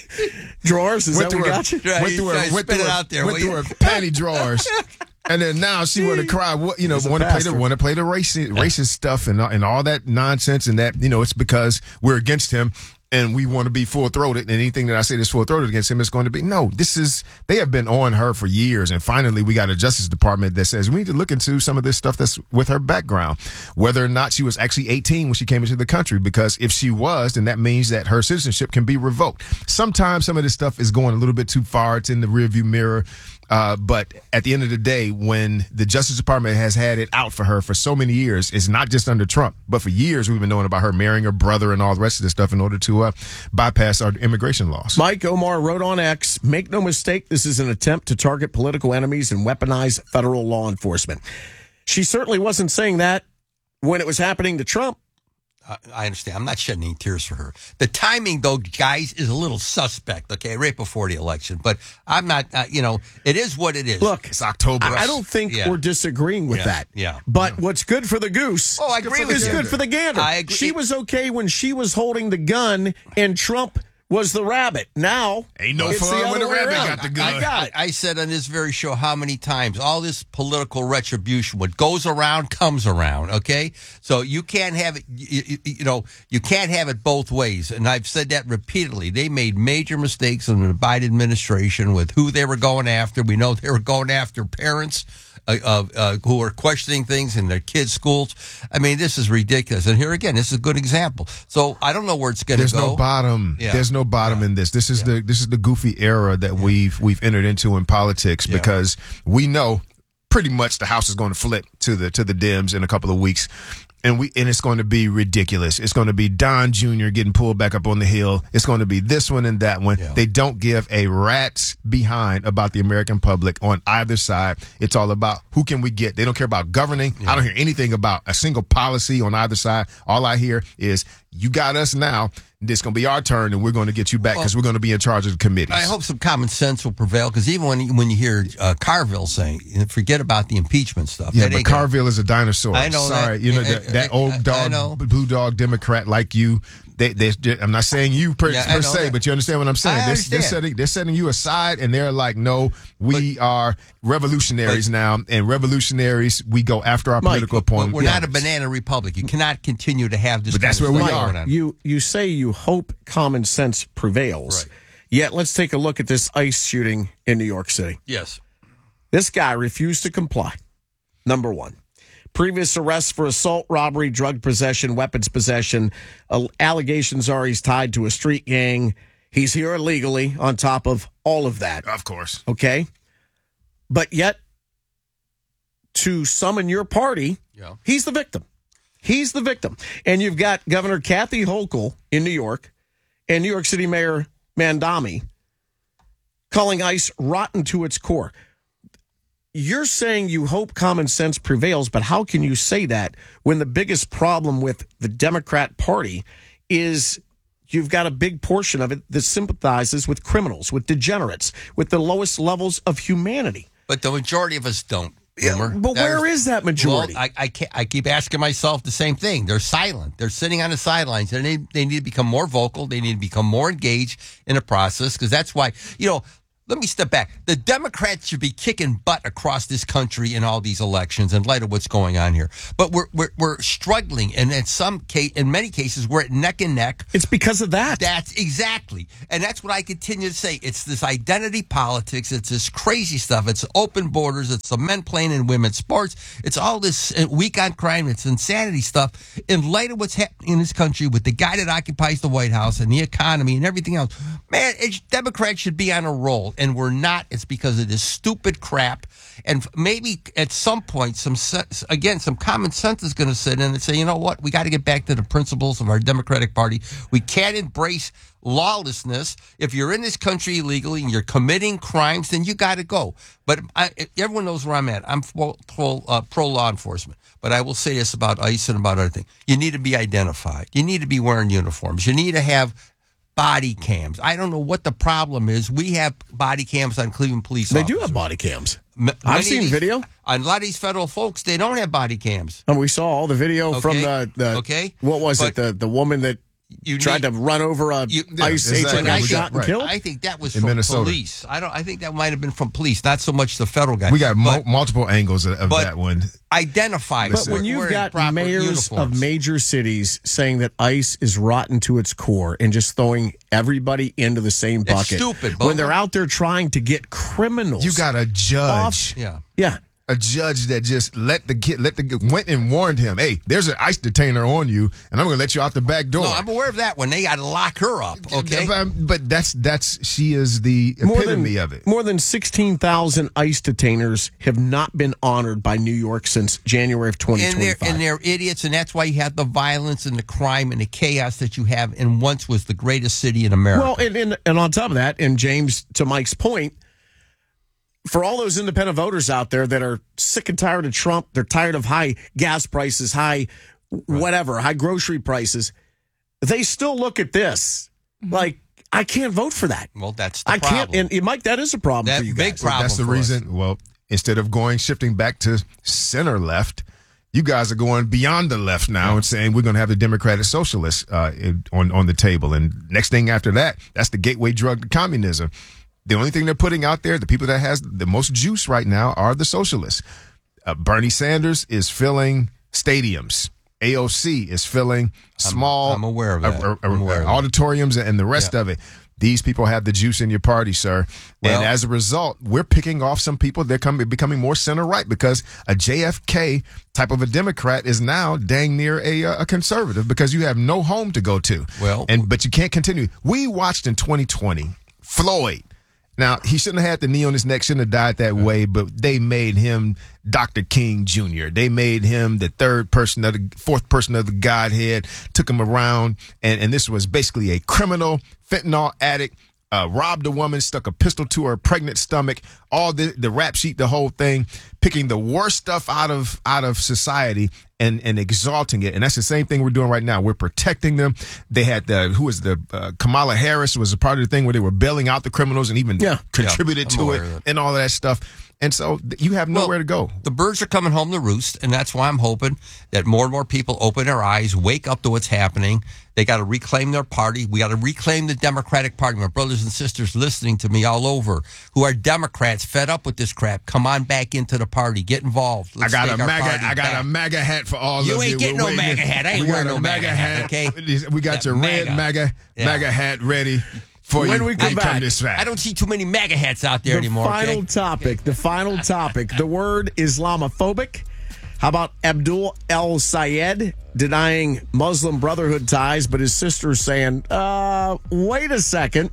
Drawers? Is went that what her, got you? Went through her, Spit went through it her, out there, went will through you? her panty drawers. And then now she want to cry. What you know? He's a Want to play pastor. the want to play the racist racist stuff and and all that nonsense, and that you know it's because we're against him and we want to be full throated. And anything that I say that's full throated against him is going to be no. This is they have been on her for years, and finally we got a Justice Department that says we need to look into some of this stuff that's with her background, whether or not she was actually eighteen when she came into the country. Because if she was, then that means that her citizenship can be revoked. Sometimes some of this stuff is going a little bit too far. It's in the rearview mirror. Uh, but at the end of the day, when the Justice Department has had it out for her for so many years, it's not just under Trump, but for years we've been knowing about her marrying her brother and all the rest of this stuff in order to uh, bypass our immigration laws. Mike Omar wrote on X, make no mistake, this is an attempt to target political enemies and weaponize federal law enforcement. She certainly wasn't saying that when it was happening to Trump. Uh, I understand. I'm not shedding any tears for her. The timing, though, guys, is a little suspect, okay, right before the election. But I'm not, uh, you know, it is what it is. Look, it's October. I, I don't think Yeah. we're disagreeing with Yeah. that. Yeah. But what's good for the goose Oh, I agree with is you. good for the gander. I agree. She was okay when she was holding the gun and Trump was the rabbit. Now, Ain't no it's fun the when other the way rabbit around. got the gun. I got it. I said on this very show how many times all this political retribution, what goes around comes around, okay? So you can't have it, you, you, you know, you can't have it both ways. And I've said that repeatedly. They made major mistakes in the Biden administration with who they were going after. We know they were going after parents uh, uh, uh, who are questioning things in their kids' schools. I mean, this is ridiculous. And here again, this is a good example. So I don't know where it's going to go. There's no bottom. Yeah. There's no bottom Yeah. in this. This is Yeah. the this is the goofy era that Yeah. we've we've entered into in politics Yeah. because we know pretty much the House is going to flip to the to the Dems in a couple of weeks. And we and it's going to be ridiculous. It's going to be Don Junior getting pulled back up on the hill. It's going to be this one and that one. Yeah. They don't give a rat's behind about the American public on either side. It's all about who can we get. They don't care about governing. Yeah. I don't hear anything about a single policy on either side. All I hear is you got us now. This is going to be our turn, and we're going to get you back because we're going to be in charge of the committees. I hope some common sense will prevail because even when when you hear uh, Carville saying, forget about the impeachment stuff. Yeah, That but ain't gonna- Carville is a dinosaur. I know Sorry, that. you know I- that, that I- old I- I dog, know. blue dog Democrat like you. They, they, I'm not saying you per, Yeah, I per know se, that. but you understand what I'm saying. I They're, they're understand. setting they're setting you aside, and they're like, no, we are revolutionaries now, and revolutionaries we go after our Mike, political But opponents. we're not a banana republic. You cannot continue to have this. But kind that's of where we stuff are. going on. You you say you hope common sense prevails. Right. Yet let's take a look at this ICE shooting in New York City. Yes. This guy refused to comply. Number one. Previous arrests for assault, robbery, drug possession, weapons possession. Uh, allegations are he's tied to a street gang. He's here illegally on top of all of that. Of course. Okay? But yet, to summon your party, Yeah. he's the victim. He's the victim. And you've got Governor Kathy Hochul in New York and New York City Mayor Mandami calling ICE rotten to its core. You're saying you hope common sense prevails, but how can you say that when the biggest problem with the Democrat Party is you've got a big portion of it that sympathizes with criminals, with degenerates, with the lowest levels of humanity? But the majority of us don't. Yeah, Boomer. but That where is that majority? Well, I, I, can't, I keep asking myself the same thing. They're silent. They're sitting on the sidelines. And they, they need to become more vocal. They need to become more engaged in the process, because that's why, you know, let me step back. The Democrats should be kicking butt across this country in all these elections in light of what's going on here. But we're we're, we're struggling, and in some case, in many cases, we're at neck and neck. It's because of that. That's exactly, and that's what I continue to say. It's this identity politics. It's this crazy stuff. It's open borders. It's the men playing in women's sports. It's all this weak on crime. It's insanity stuff. In light of what's happening in this country with the guy that occupies the White House and the economy and everything else, man, it's, Democrats should be on a roll. And we're not. It's because of this stupid crap. And maybe at some point, some sense, again, some common sense is going to sit in and say, you know what? We got to get back to the principles of our Democratic Party. We can't embrace lawlessness. If you're in this country illegally and you're committing crimes, then you got to go. But I, everyone knows where I'm at. I'm pro, pro, uh, pro law enforcement. But I will say this about ICE and about other things. You need to be identified. You need to be wearing uniforms. You need to have body cams. I don't know what the problem is. We have body cams on Cleveland police They officers. do have body cams. M- I've seen these, video. On a lot of these federal folks, they don't have body cams. And we saw all the video Okay. from the, the Okay. what was But it, the, the woman that you tried need- to run over a You- ICE Yeah, agent exactly. and I got think- shot and right. killed? I think that was In from Minnesota. police. I don't. I think that might have been from police, not so much the federal guy. We got mo- But multiple angles of, of but- that one. identify. But when you've got mayors of major cities saying that ICE is rotten to its core and just throwing everybody into the same It's bucket, stupid, when Bubba. they're out there trying to get criminals, You got a judge. off- Yeah. yeah. A judge that just let the kid, let the went and warned him, hey, there's an ICE detainer on you, and I'm going to let you out the back door. No, I'm aware of that one. They got to lock her up. Okay. But, but that's that's she is the More epitome than, of it. more than sixteen thousand ICE detainers have not been honored by New York since January of twenty And they're, twenty-five. and they're idiots, and that's why you have the violence and the crime and the chaos that you have in once was the greatest city in America. Well, and, and, and on top of that, and James, to Mike's point, for all those independent voters out there that are sick and tired of Trump, they're tired of high gas prices, high whatever, high grocery prices, they still look at this like, I can't vote for that. Well, that's the I can't. problem. And Mike, that is a problem That for you big guys. problem. That's the for us. reason. Well, instead of going shifting back to center left, you guys are going beyond the left now and saying we're going to have the Democratic Socialists uh, in- on on the table. And next thing after that, that's the gateway drug to communism. The only thing they're putting out there, the people that has the most juice right now, are the socialists. Uh, Bernie Sanders is filling stadiums. A O C is filling small I'm aware of that. uh, uh, I'm aware of that. auditoriums and the rest Yeah. of it. These people have the juice in your party, sir. Well- and as a result, we're picking off some people. They're coming, becoming more center right because a J F K type of a Democrat is now dang near a, uh, a conservative because you have no home to go to. Well- and but you can't continue. We watched in twenty twenty Floyd. Now, he shouldn't have had the knee on his neck, shouldn't have died that way, but they made him Doctor King Junior They made him the third person of the fourth person of the Godhead, took him around, and, and this was basically a criminal, fentanyl addict, uh, robbed a woman, stuck a pistol to her pregnant stomach, all the, the rap sheet, the whole thing, picking the worst stuff out of out of society and, and exalting it. And that's the same thing we're doing right now. We're protecting them. They had the, who was the, uh, Kamala Harris was a part of the thing where they were bailing out the criminals and even Yeah. contributed Yeah, I'm to aware it of that. and all of that stuff. And so th- you have nowhere Well, to go. The birds are coming home to roost, and that's why I'm hoping that more and more people open their eyes, wake up to what's happening. They got to reclaim their party. We got to reclaim the Democratic Party. My brothers and sisters listening to me all over who are Democrats, fed up with this crap, come on back into the party. Get involved. Let's I got take a our MAGA. party I got back. a MAGA hat for all You of you. ain't getting We're no waiting. MAGA hat. I ain't We got wearing a no MAGA hat, okay? We got That your red MAGA. MAGA Yeah. MAGA hat ready for When you. we come Hey, back, this back. I don't see too many MAGA hats out there the anymore. final okay? topic. The final topic. The word Islamophobic. How about Abdul El Sayed denying Muslim Brotherhood ties, but his sister saying, uh, wait a second.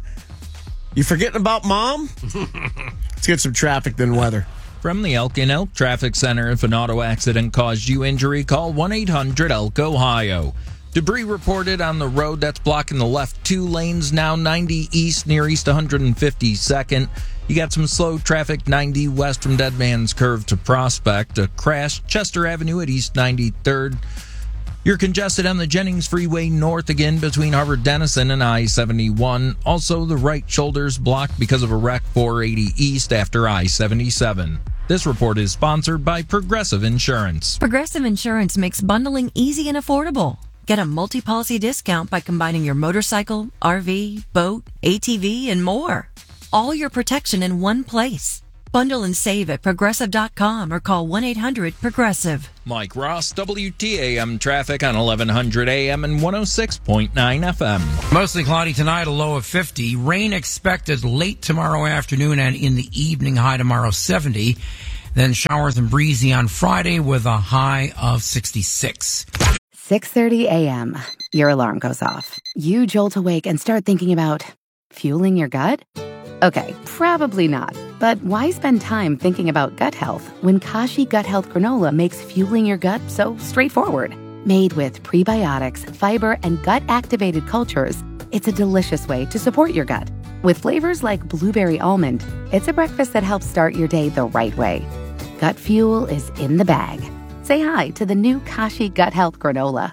You forgetting about mom? Let's get some traffic then weather. From the Elk and Elk Traffic Center, if an auto accident caused you injury, call one eight hundred elk ohio. Debris reported on the road that's blocking the left two lanes now, ninety east near East one hundred fifty-second. You got some slow traffic ninety west from Dead Man's Curve to Prospect. A crash Chester Avenue at East ninety-third. You're congested on the Jennings Freeway north again between Harvard-Denison and I seventy-one. Also, the right shoulder's blocked because of a wreck four eighty east after I seventy-seven. This report is sponsored by Progressive Insurance. Progressive Insurance makes bundling easy and affordable. Get a multi-policy discount by combining your motorcycle, R V, boat, A T V, and more. All your protection in one place. Bundle and save at Progressive dot com or call one eight hundred Progressive. Mike Ross, W T A M traffic on eleven hundred A M and one oh six point nine F M. Mostly cloudy tonight, a low of fifty. Rain expected late tomorrow afternoon and in the evening, high tomorrow seventy. Then showers and breezy on Friday with a high of sixty-six. six thirty a.m. Your alarm goes off. You jolt awake and start thinking about fueling your gut? Okay, probably not. But why spend time thinking about gut health when Kashi Gut Health Granola makes fueling your gut so straightforward? Made with prebiotics, fiber, and gut-activated cultures, it's a delicious way to support your gut. With flavors like blueberry almond, it's a breakfast that helps start your day the right way. Gut fuel is in the bag. Say hi to the new Kashi Gut Health Granola.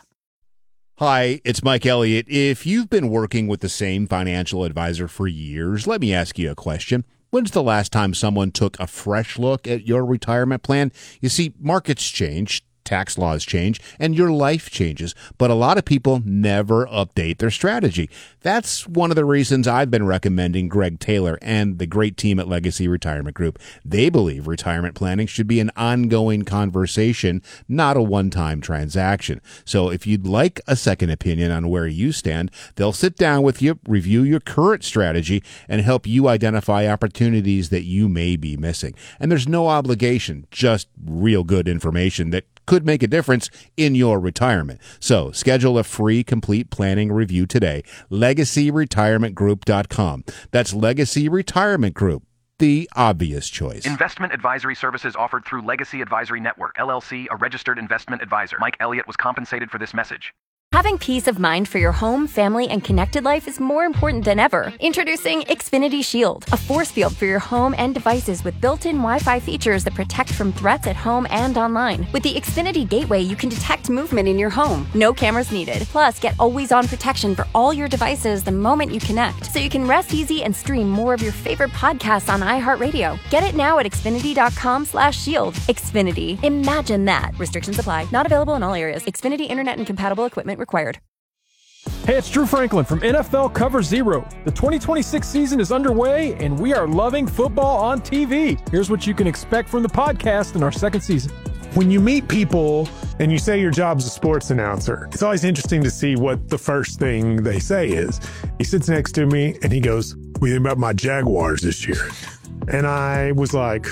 Hi, it's Mike Elliott. If you've been working with the same financial advisor for years, let me ask you a question. When's the last time someone took a fresh look at your retirement plan? You see, markets change, tax laws change, and your life changes, but a lot of people never update their strategy. That's one of the reasons I've been recommending Greg Taylor and the great team at Legacy Retirement Group. They believe retirement planning should be an ongoing conversation, not a one-time transaction. So if you'd like a second opinion on where you stand, they'll sit down with you, review your current strategy, and help you identify opportunities that you may be missing. And there's no obligation, just real good information that could make a difference in your retirement. So schedule a free complete planning review today. legacy retirement group dot com. That's Legacy Retirement Group, the obvious choice. Investment advisory services offered through Legacy Advisory Network, L L C, a registered investment advisor. Mike Elliott was compensated for this message. Having peace of mind for your home, family, and connected life is more important than ever. Introducing Xfinity Shield, a force field for your home and devices with built-in Wi-Fi features that protect from threats at home and online. With the Xfinity Gateway, you can detect movement in your home. No cameras needed. Plus, get always-on protection for all your devices the moment you connect, so you can rest easy and stream more of your favorite podcasts on iHeartRadio. Get it now at Xfinity.com slash shield. Xfinity. Imagine that. Restrictions apply. Not available in all areas. Xfinity Internet and compatible equipment required. Hey, it's Drew Franklin from N F L Cover Zero. The twenty twenty-six season is underway, and we are loving football on T V. Here's what you can expect from the podcast in our second season. When you meet people and you say your job's a sports announcer, it's always interesting to see what the first thing they say is. He sits next to me and he goes, "What do you think about my Jaguars this year?" And I was like,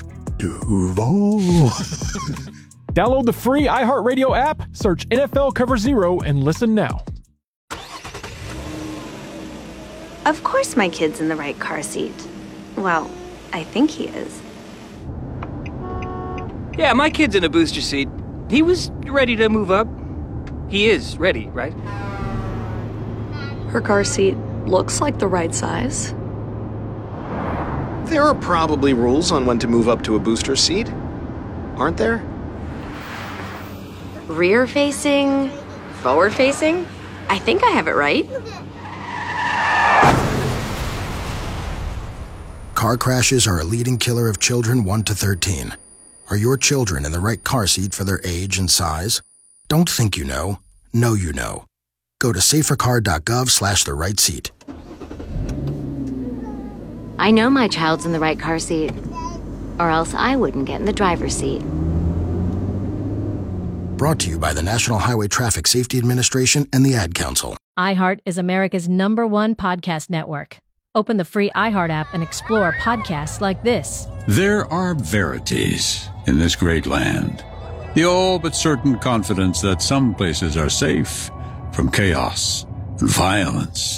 Duval. Download the free iHeartRadio app, search N F L Cover Zero, and listen now. Of course my kid's in the right car seat. Well, I think he is. Yeah, my kid's in a booster seat. He was ready to move up. He is ready, right? Her car seat looks like the right size. There are probably rules on when to move up to a booster seat, aren't there? Rear facing, forward facing? I think I have it right. Car crashes are a leading killer of children one to thirteen. Are your children in the right car seat for their age and size? Don't think you know. Know you know. Go to safercar.gov slash the right seat. I know my child's in the right car seat, or else I wouldn't get in the driver's seat. Brought to you by the National Highway Traffic Safety Administration and the Ad Council. iHeart is America's number one podcast network. Open the free iHeart app and explore podcasts like this. There are verities in this great land. The all but certain confidence that some places are safe from chaos and violence.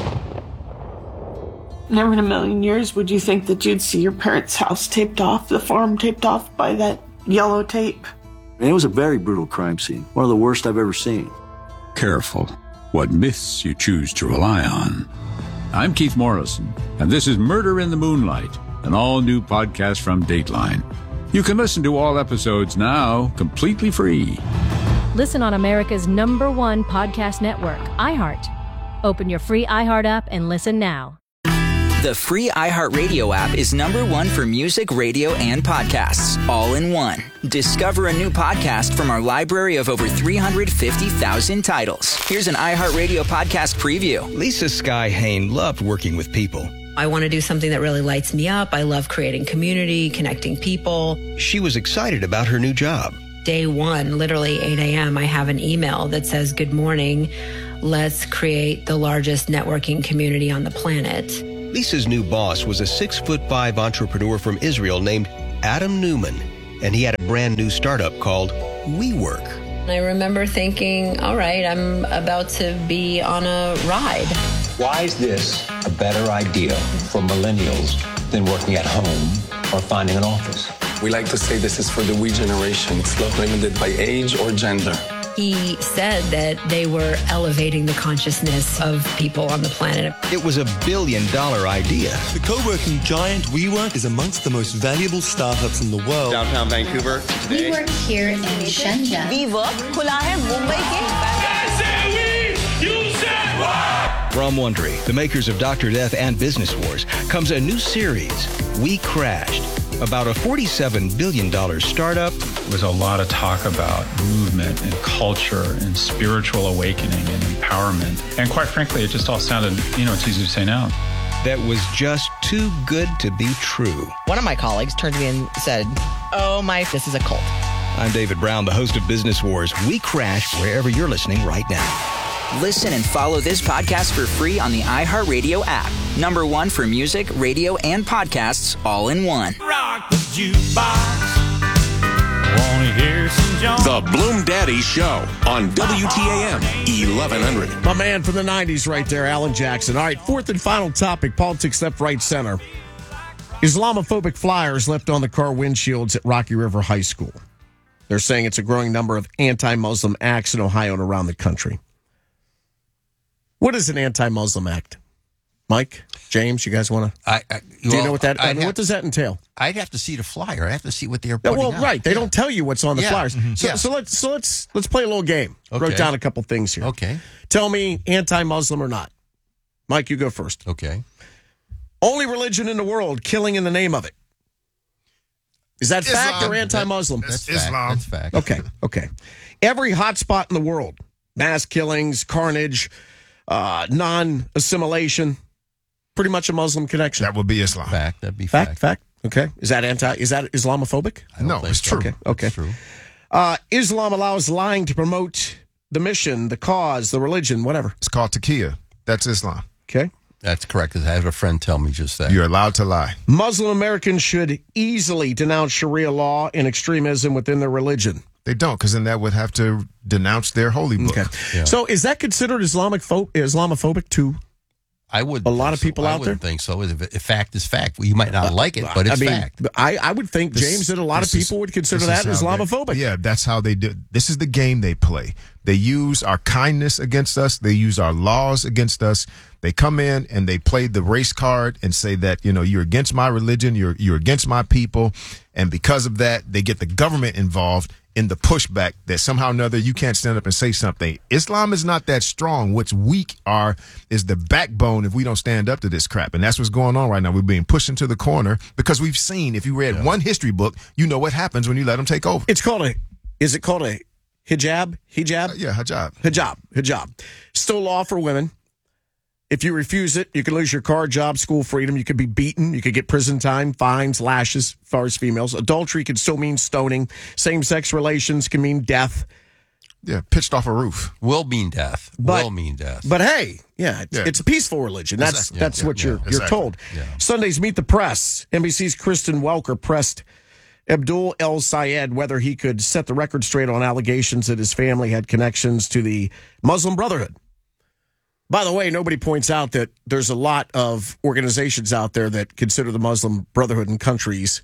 Never in a million years would you think that you'd see your parents' house taped off, the farm taped off by that yellow tape. It was a very brutal crime scene, one of the worst I've ever seen. Careful what myths you choose to rely on. I'm Keith Morrison, and this is Murder in the Moonlight, an all-new podcast from Dateline. You can listen to all episodes now completely free. Listen on America's number one podcast network, iHeart. Open your free iHeart app and listen now. The free iHeartRadio app is number one for music, radio, and podcasts, all in one. Discover a new podcast from our library of over three hundred fifty thousand titles. Here's an iHeartRadio podcast preview. Lisa Sky Hain loved working with people. I want to do something that really lights me up. I love creating community, connecting people. She was excited about her new job. Day one, literally eight a.m., I have an email that says, "Good morning. Let's create the largest networking community on the planet." Lisa's new boss was a six-foot-five entrepreneur from Israel named Adam Newman, and he had a brand new startup called WeWork. I remember thinking, all right, I'm about to be on a ride. Why is this a better idea for millennials than working at home or finding an office? We like to say this is for the we generation. It's not limited by age or gender. He said that they were elevating the consciousness of people on the planet. It was a billion-dollar idea. The co-working giant WeWork is amongst the most valuable startups in the world. Downtown Vancouver today. We work here in Shenzhen. WeWork खुला है मुंबई के. From Wondery, the makers of Doctor Death and Business Wars, comes a new series, We Crashed, about a forty-seven billion dollars startup. There was a lot of talk about movement and culture and spiritual awakening and empowerment. And quite frankly, it just all sounded, you know, it's easy to say now. That was just too good to be true. One of my colleagues turned to me and said, "Oh my, this is a cult." I'm David Brown, the host of Business Wars. We Crashed wherever you're listening right now. Listen and follow this podcast for free on the iHeartRadio app. Number one for music, radio, and podcasts, all in one. Rock the jukebox. Wanna hear some John? The Bloom Daddy Show on W T A M eleven hundred. My man from the nineties right there, Alan Jackson. All right, fourth and final topic, politics left, right, center. Islamophobic flyers left on the car windshields at Rocky River High School. They're saying it's a growing number of anti-Muslim acts in Ohio and around the country. What is an anti-Muslim act? Mike, James, you guys want to? I, I, do you know what that? I mean, have, what does that entail? I'd have to see the flyer. I have to see what they're Yeah, putting well, out. right. They yeah. don't tell you what's on the yeah. flyers. Mm-hmm. So, yeah. so let's so let's let's play a little game. Okay. Wrote down a couple things here. Okay. Tell me, anti-Muslim or not? Mike, you go first. Okay. Only religion in the world killing in the name of it. Is that Islam. fact or anti-Muslim? That's, That's Islam. That's fact. Okay. Okay. Every hotspot in the world, mass killings, carnage, uh, non-assimilation. Pretty much a Muslim connection. That would be Islam. Fact. That'd be fact. fact. Fact. Okay. Is that anti? Is that Islamophobic? No, it's so. true. Okay. Okay. It's true. Uh, Islam allows lying to promote the mission, the cause, the religion, whatever. It's called taqiyya. That's Islam. Okay. That's correct. Because I had a friend tell me just that. You're allowed to lie. Muslim Americans should easily denounce Sharia law and extremism within their religion. They don't, because then that would have to denounce their holy book. Okay. Yeah. So is that considered Islamic pho- Islamophobic too? I would. A lot of people so. out I wouldn't there? think so. If, if fact is fact, well, you might not like it, but it's I mean, fact. I, I would think, This- James, that a lot of this is- people would consider this that is how they- Islamophobic. Yeah, that's how they do. This is the game they play. They use our kindness against us. They use our laws against us. They come in and they play the race card and say that, you know, you're against my religion, you're you're against my people, and because of that, they get the government involved in the pushback that somehow or another you can't stand up and say something. Islam is not that strong. What's weak are is the backbone if we don't stand up to this crap. And that's what's going on right now. We're being pushed into the corner because we've seen, if you read yeah. one history book, you know what happens when you let them take over. It's called a, is it called a hijab? Hijab? Uh, yeah, hijab. Hijab. Hijab. Still law for women. If you refuse it, you can lose your car, job, school freedom. You could be beaten. You could get prison time, fines, lashes, as far as females. Adultery can still mean stoning. Same-sex relations can mean death. Yeah, pitched off a roof. Will mean death. But, Will mean death. But hey, yeah, it's, yeah. it's a peaceful religion. That's Exactly. that's Yeah, what yeah, you're yeah. you're Exactly. told. Yeah. Sundays Meet the Press. N B C's Kristen Welker pressed Abdul El Sayed whether he could set the record straight on allegations that his family had connections to the Muslim Brotherhood. By the way, nobody points out that there's a lot of organizations out there that consider the Muslim Brotherhood in countries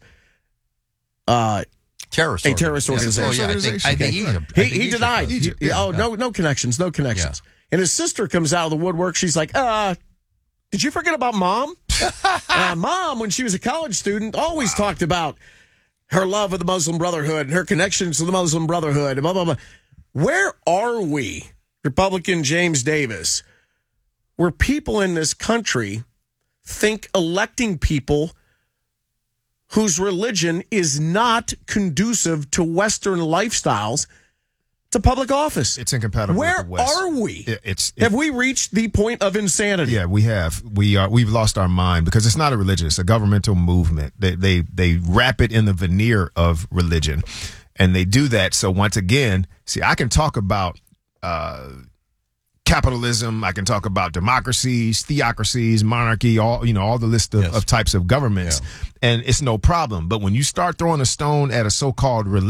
uh, terrorist a terrorist yes. organization. Oh, yeah, I think, I think he, Egypt. I he, think he Egypt. denied. Egypt, He- yeah. oh, no, no connections, no connections. And his sister comes out of the woodwork. She's like, uh, did you forget about mom? uh, mom, when she was a college student, always wow. talked about her love of the Muslim Brotherhood and her connections to the Muslim Brotherhood. Blah, blah, blah. Where are we, Republican James Davis, where people in this country think electing people whose religion is not conducive to Western lifestyles to public office? It's incompatible Where with the West. are we? It, it's it, have we reached the point of insanity? Yeah, we have. We are. We've lost our mind because it's not a religion; it's a governmental movement. They they they wrap it in the veneer of religion, and they do that. So once again, see, I can talk about uh, capitalism. I can talk about democracies, theocracies, monarchy, all you know, all the list of, Yes. of types of governments, Yeah. and it's no problem. But when you start throwing a stone at a so-called religion,